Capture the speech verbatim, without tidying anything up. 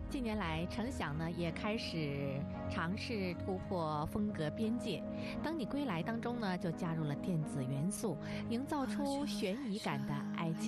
近年来，程响呢也开始尝试突破风格边界。当你归来当中呢，就加入了电子元素，营造出悬疑感的哀情。